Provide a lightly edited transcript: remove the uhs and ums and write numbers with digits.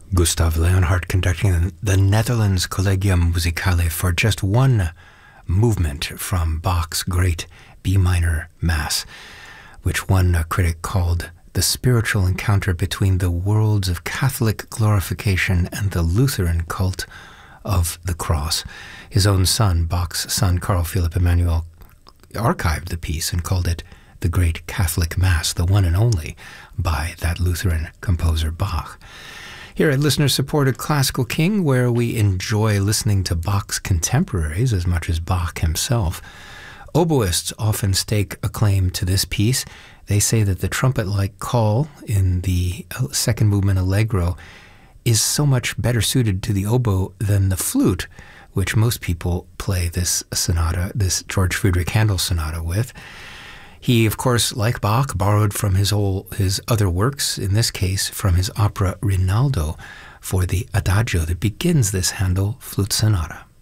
Gustav Leonhardt conducting the Netherlands Collegium Musicale for just one movement from Bach's great B minor Mass, which one critic called the spiritual encounter between the worlds of Catholic glorification and the Lutheran cult of the cross. His own son, Bach's son, Carl Philipp Emanuel, archived the piece and called it the Great Catholic Mass, the one and only by that Lutheran composer Bach. Here at Listener-Supported Classical King, where we enjoy listening to Bach's contemporaries as much as Bach himself, oboists often stake a claim to this piece. They say that the trumpet-like call in the second movement Allegro is so much better suited to the oboe than the flute, which most people play this sonata, this George Friedrich Handel sonata with. He, of course, like Bach, borrowed from his other works, in this case from his opera Rinaldo, for the adagio that begins this Handel flute sonata.